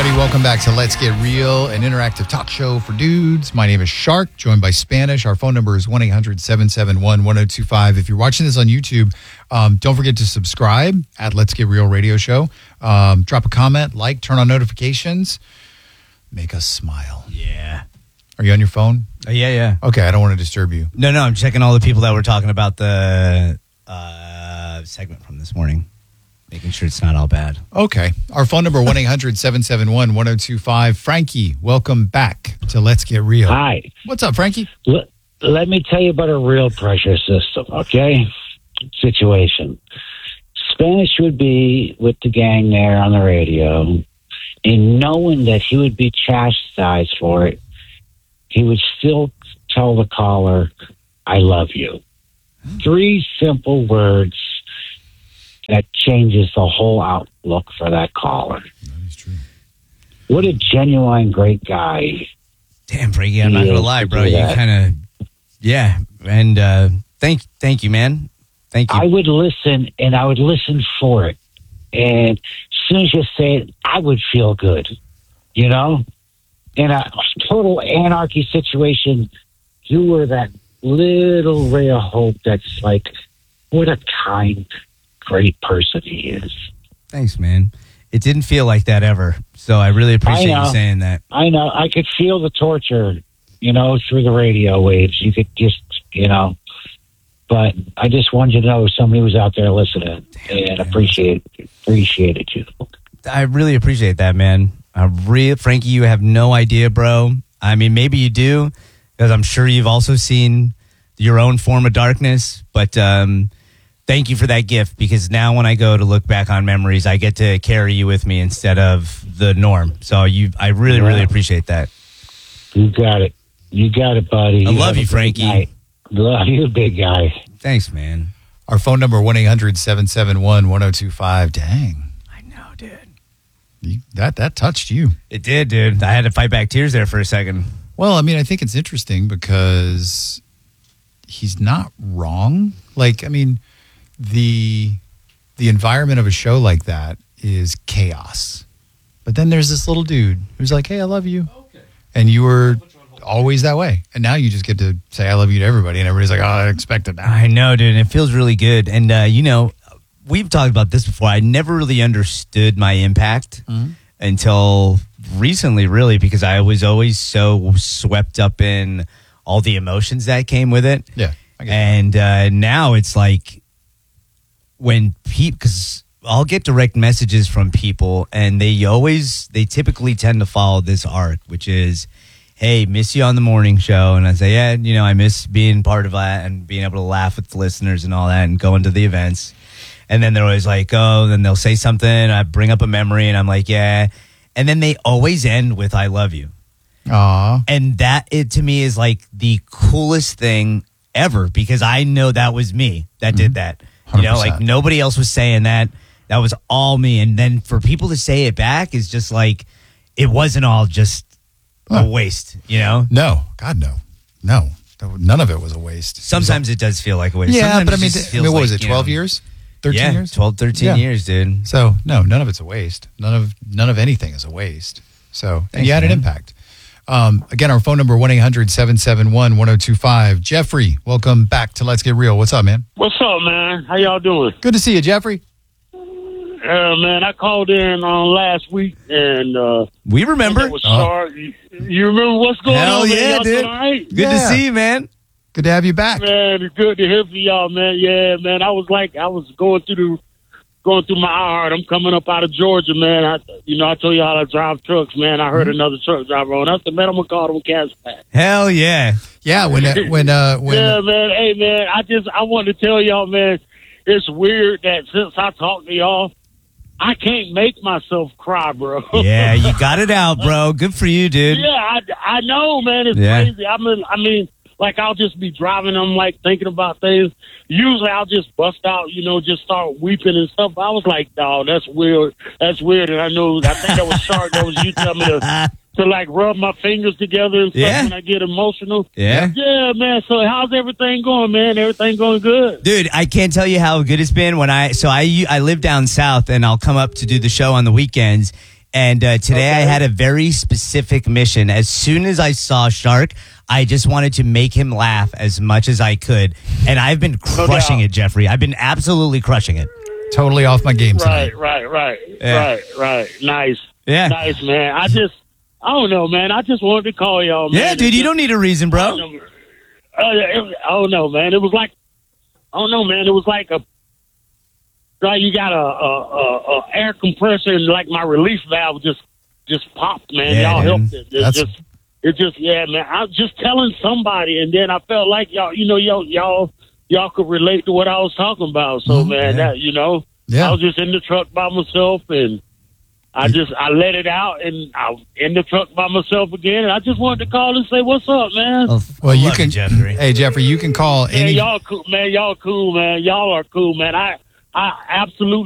everybody. Welcome back to Let's Get Real, an interactive talk show for dudes. My name is Shark, joined by Spanish. Our phone number is 1-800-771-1025. If you're watching this on YouTube, don't forget to subscribe at Let's Get Real Radio Show. Drop a comment, like, turn on notifications. Make us smile. Yeah. Are you on your phone? Yeah. Okay, I don't want to disturb you. No, I'm checking all the people that were talking about the segment from this morning. Making sure it's not all bad. Okay. Our phone number, 1-800-771-1025. Frankie, welcome back to Let's Get Real. Hi. What's up, Frankie? Let me tell you about a real pressure system, okay? Situation. Spanish would be with the gang there on the radio, and knowing that he would be chastised for it, he would still tell the caller, I love you. 3 simple words that changes the whole outlook for that caller. That is true. What a genuine great guy. Damn, Frankie, I'm not going to lie, bro. You kind of, yeah. And thank you, man. Thank you. I would listen, and I would listen for it. And as soon as you say it, I would feel good, you know? In a total anarchy situation, you were that little ray of hope that's like, what a kind, great person he is. Thanks, man. It didn't feel like that ever. So I really appreciate you saying that. I know. I could feel the torture, you know, through the radio waves. You could just, you know. But I just wanted you to know somebody was out there listening and appreciated you. I really appreciate that, man. Frankie, you have no idea, bro. I mean, maybe you do, because I'm sure you've also seen your own form of darkness. But thank you for that gift, because now when I go to look back on memories, I get to carry you with me instead of the norm. So I really appreciate that. You got it. You got it, buddy. I love you, Frankie. Love you, big guy. Thanks, man. Our phone number, 1-800-771-1025. Dang. I know, dude. That touched you. It did, dude. I had to fight back tears there for a second. Well, I mean, I think it's interesting because he's not wrong. Like, I mean, the environment of a show like that is chaos. But then there's this little dude who's like, hey, I love you. Okay. And you were always that way. And now you just get to say I love you to everybody. And everybody's like, oh, I expected that. I know, dude. It feels really good. And, you know, we've talked about this before. I never really understood my impact until recently, really, because I was always so swept up in all the emotions that came with it. Yeah. And now it's like when people, because I'll get direct messages from people, and they typically tend to follow this arc, which is, hey, miss you on the morning show. And I say, yeah, you know, I miss being part of that and being able to laugh with the listeners and all that and going to the events. And then they're always like, oh, then they'll say something. I bring up a memory and I'm like, yeah. And then they always end with, I love you. Aww. And that, to me, is like the coolest thing ever, because I know that was me that did that. 100%. You know, like nobody else was saying that. That was all me. And then for people to say it back is just like, it wasn't all just a waste, you know? No. God, no. No. None of it was a waste. Sometimes it does feel like a waste. Yeah, Sometimes but I mean, what was it, 12 know, years? 13 years? 12, 13 years, dude. So, no, none of it's a waste. None of anything is a waste. So, and you had an impact. Again, our phone number, 1-800-771-1025. Jeffrey, welcome back to Let's Get Real. What's up, man? What's up, man? How y'all doing? Good to see you, Jeffrey. Man, I called in last week, and we remember. Was sorry. You remember what's going Hell on? Yeah, man? dude. Right? Good to see you, man. Good to have you back. Man, it's good to hear from y'all, man. Yeah, man. I was going through my iHeart. I'm coming up out of Georgia, man. I told you how I drive trucks, man. I heard another truck driver on. I said, man, I'm gonna call them cats back. Hell yeah. Yeah, when yeah, man. Hey, man, I wanted to tell y'all, man, it's weird that since I talked to y'all, I can't make myself cry, bro. Yeah, you got it out, bro. Good for you, dude. Yeah, I know, man. It's crazy. I mean, like, I'll just be driving. I'm like thinking about things. Usually, I'll just bust out, just start weeping and stuff. I was like, "No, that's weird. That's weird." And I think that was Shark. That was you telling me to like rub my fingers together and stuff when I get emotional. Yeah, man. So how's everything going, man? Everything going good, dude. I can't tell you how good it's been when I live down south and I'll come up to do the show on the weekends. And today I had a very specific mission. As soon as I saw Shark, I just wanted to make him laugh as much as I could. And I've been crushing it, Jeffrey. I've been absolutely crushing it. Totally off my game tonight. Right. Nice. Yeah. Nice, man. I don't know, man. I just wanted to call y'all, man. Yeah, dude, you don't need a reason, bro. I don't know, man. It was like, you got a air compressor and like my release valve just popped, man. Yeah, y'all dude. helped it. It's just, man. I was just telling somebody, and then I felt like y'all could relate to what I was talking about. So, man, I was just in the truck by myself, and I let it out, and I was in the truck by myself again, and I just wanted to call and say, what's up, man? Well, you can, Jeffrey. Hey, Jeffrey, you can call any. Y'all cool, man. Y'all cool, man. Y'all are cool, man. I absolutely